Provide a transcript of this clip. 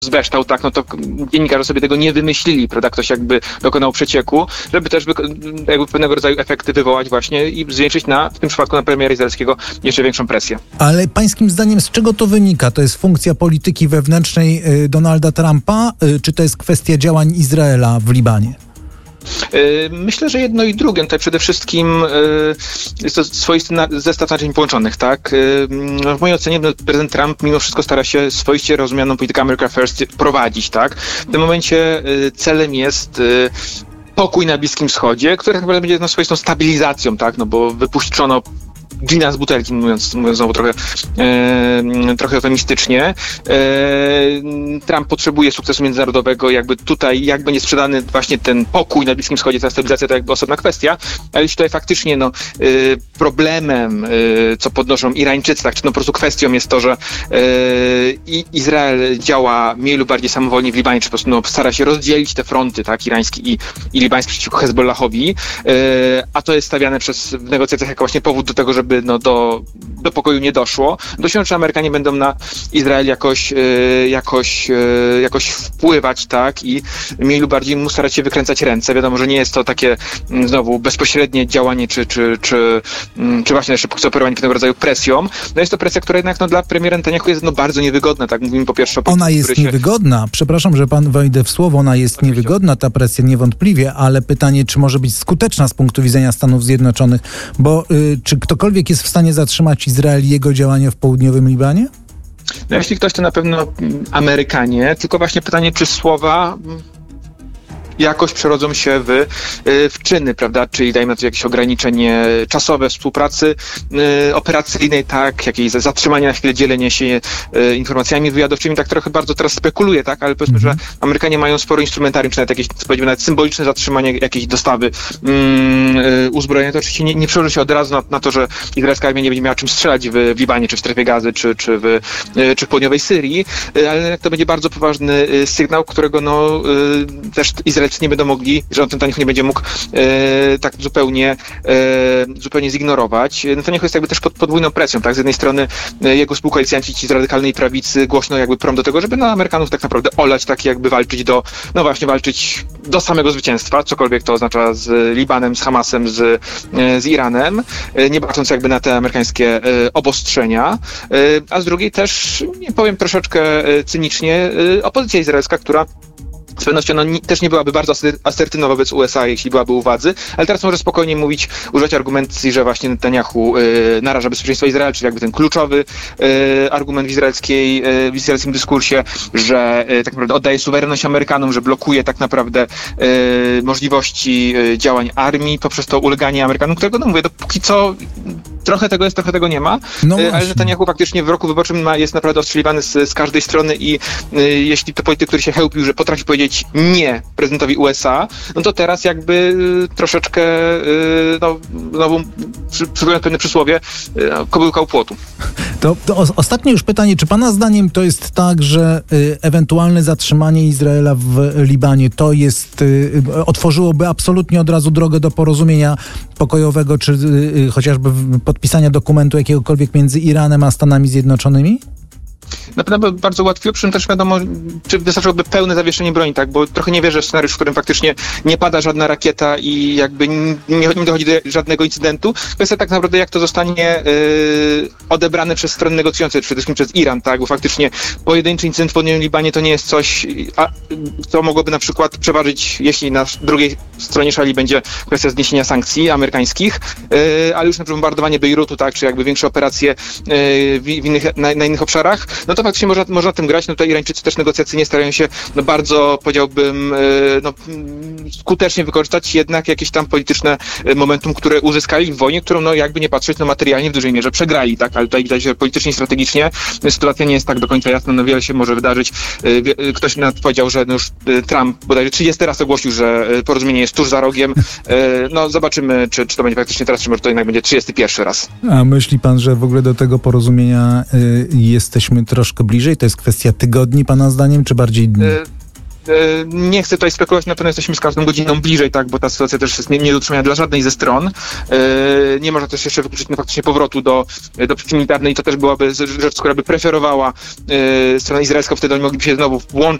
zbeształ, tak, no to dziennikarze sobie tego nie wymyślili, prawda, ktoś jakby dokonał przecieku, żeby też jakby pewnego rodzaju efekty wywołać właśnie i zwiększyć w tym przypadku na premiera izraelskiego jeszcze większą presję. Ale pańskim zdaniem z czego to wynika? To jest funkcja polityki wewnętrznej Donalda Trumpa, czy to jest kwestia działań Izraela w Libanie? Myślę, że jedno i drugie. Tutaj przede wszystkim jest to swoisty zestaw naczyń połączonych, tak? W mojej ocenie prezydent Trump mimo wszystko stara się swoiście rozumianą politykę America First prowadzić, tak? W tym momencie celem jest pokój na Bliskim Wschodzie, który tak naprawdę będzie swoistą stabilizacją, tak? No bo wypuszczono gina z butelki, mówiąc znowu trochę eufemistycznie. Trump potrzebuje sukcesu międzynarodowego, jakby tutaj, jak będzie sprzedany właśnie ten pokój na Bliskim Wschodzie, ta stabilizacja to jakby osobna kwestia, ale jeśli tutaj faktycznie problemem, co podnoszą Irańczycy, tak, czy po prostu kwestią jest to, że Izrael działa mniej lub bardziej samowolnie w Libanie, czy po prostu stara się rozdzielić te fronty, tak, irański i libański przeciwko Hezbollahowi, a to jest stawiane w negocjacjach jako właśnie powód do tego, żeby do pokoju nie doszło. Dość, że Amerykanie będą na Izrael jakoś wpływać, tak, i mniej lub bardziej mu starać się wykręcać ręce. Wiadomo, że nie jest to takie znowu bezpośrednie działanie, czy właśnie jeszcze operowanie pewnego rodzaju presją. No jest to presja, która jednak dla premiera Netanyahu jest bardzo niewygodna, tak. Mówimy po pierwsze o ona jest niewygodna. Przepraszam, że pan wejdę w słowo. Ona jest niewygodna, ta presja niewątpliwie, ale pytanie, czy może być skuteczna z punktu widzenia Stanów Zjednoczonych, bo czy ktokolwiek jest w stanie zatrzymać Izrael i jego działania w południowym Libanie? No jeśli ktoś, to na pewno Amerykanie, tylko właśnie pytanie, czy słowa jakoś przerodzą się w czyny, prawda? Czyli dajmy na to jakieś ograniczenie czasowe współpracy operacyjnej, tak? Jakieś zatrzymanie na chwilę, dzielenie się informacjami wywiadowczymi, tak trochę bardzo teraz spekuluje, tak? Ale powiedzmy, że Amerykanie mają sporo instrumentarium, czy nawet jakieś, powiedzmy, nawet symboliczne zatrzymanie jakiejś dostawy uzbrojenia. To oczywiście nie przełoży się od razu na to, że izraelska armia nie będzie miała czym strzelać w Libanie, czy w strefie Gazy, czy w południowej Syrii, ale to będzie bardzo poważny sygnał, którego też Izraelczycy nie będą mogli, że Netanyahu nie będzie mógł tak zupełnie zignorować. Netanyahu jest jakby też pod podwójną presją, tak? Z jednej strony jego współkoalicjanci ci z radykalnej prawicy głośno jakby prą do tego, żeby Amerykanów tak naprawdę olać, tak jakby walczyć do samego zwycięstwa, cokolwiek to oznacza z Libanem, z Hamasem, z Iranem, nie bacząc jakby na te amerykańskie obostrzenia, a z drugiej też, powiem troszeczkę cynicznie, opozycja izraelska, która z pewnością też nie byłaby bardzo asertywna wobec USA, jeśli byłaby u władzy, ale teraz może spokojnie używać argumentacji, że właśnie Netanyahu naraża bezpieczeństwo Izraela, czyli jakby ten kluczowy argument w izraelskim dyskursie, że tak naprawdę oddaje suwerenność Amerykanom, że blokuje tak naprawdę możliwości działań armii poprzez to uleganie Amerykanom, którego, dopóki co trochę tego jest, trochę tego nie ma, ale Netanyahu faktycznie w roku wyborczym jest naprawdę ostrzeliwany z każdej strony i jeśli to polityk, który się chełpił, że potrafi powiedzieć nie prezydentowi USA, no to teraz jakby troszeczkę znowu przywołując pewne przysłowie, kobyłka u płotu. To ostatnie już pytanie, czy pana zdaniem to jest tak, że ewentualne zatrzymanie Izraela w Libanie to jest, otworzyłoby absolutnie od razu drogę do porozumienia pokojowego, czy chociażby podpisania dokumentu jakiegokolwiek między Iranem a Stanami Zjednoczonymi? Na pewno by bardzo ułatwiło, przy czym też wiadomo, czy wystarczyłoby pełne zawieszenie broni, tak, bo trochę nie wierzę w scenariusz, w którym faktycznie nie pada żadna rakieta i jakby nie dochodzi do żadnego incydentu. Kwestia tak naprawdę, jak to zostanie odebrane przez strony negocjujące, przede wszystkim przez Iran, tak, bo faktycznie pojedynczy incydent w południowym Libanie to nie jest coś, co mogłoby na przykład przeważyć, jeśli na drugiej stronie szali będzie kwestia zniesienia sankcji amerykańskich, ale już na przykład bombardowanie Bejrutu, tak, czy jakby większe operacje na innych obszarach, no to faktycznie można tym grać. No to Irańczycy też negocjacyjnie starają się bardzo, powiedziałbym, skutecznie wykorzystać jednak jakieś tam polityczne momentum, które uzyskali w wojnie, którą jakby nie patrzeć, materialnie w dużej mierze przegrali, tak, ale tutaj widać, że politycznie i strategicznie sytuacja nie jest tak do końca jasna, wiele się może wydarzyć. Ktoś nawet powiedział, że już Trump bodajże 30 raz ogłosił, że porozumienie jest tuż za rogiem. Zobaczymy, czy to będzie faktycznie teraz, czy może to jednak będzie 31 raz. A myśli pan, że w ogóle do tego porozumienia jesteśmy troszkę bliżej? To jest kwestia tygodni, pana zdaniem, czy bardziej dni? Nie chcę tutaj spekulować, na pewno jesteśmy z każdą godziną bliżej, tak, bo ta sytuacja też jest nie do utrzymania dla żadnej ze stron. Nie można też jeszcze wykluczyć faktycznie powrotu do przyczyn militarnej. To też byłaby rzecz, która by preferowała stronę izraelską, wtedy oni mogliby się znowu włączyć